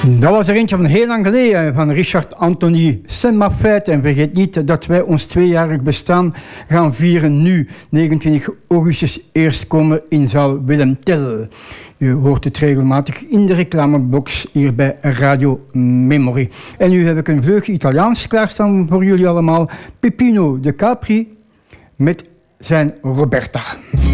Dat was er eentje van heel lang geleden, van Richard Anthony Saint-Maffeit. En vergeet niet dat wij ons 2-jarig bestaan gaan vieren nu, 29 augustus, eerst komen in zaal Willem Tell. Je hoort het regelmatig in de reclamebox hier bij Radio Memory. En nu heb ik een vleugje Italiaans klaarstaan voor jullie allemaal. Peppino de Capri met zijn Roberta.